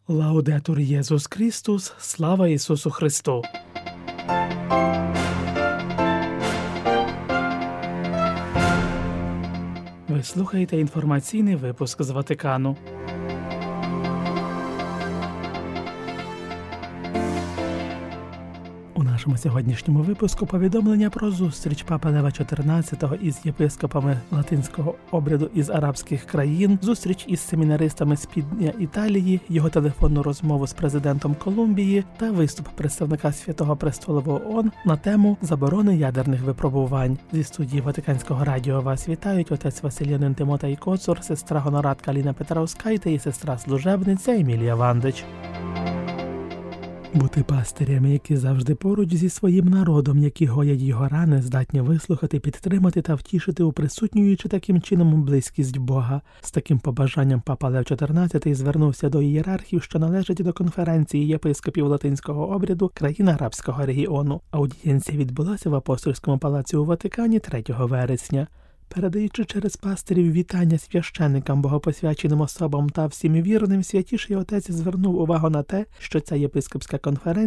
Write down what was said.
Лаудетур Єсус Христос, слава Ісусу Христу! Ви слухаєте інформаційний випуск з Ватикану. У нашому сьогоднішньому випуску повідомлення про зустріч Папи Лева XIV із єпископами латинського обряду із арабських країн, зустріч із семінаристами з півдня Італії, його телефонну розмову з президентом Колумбії та виступ представника Святого Престолу в ООН на тему заборони ядерних випробувань. Зі студії Ватиканського радіо вас вітають отець Василянин Тимотей Коцур, сестра гонорадка Аліна Петровськайте і сестра-служебниця Емілія Вандич. Бути пастирями, які завжди поруч зі своїм народом, які гоять його рани, здатні вислухати, підтримати та втішити, уприсутнюючи таким чином близькість Бога. З таким побажанням Папа Лев XIV звернувся до ієрархів, що належать до конференції єпископів латинського обряду країн арабського регіону. Аудієнція відбулася в Апостольському палаці у Ватикані 3 вересня. Передаючи через пастирів вітання священникам, богопосвяченим особам та всім вірним, святіший отець звернув увагу на те, що ця єпископська конференція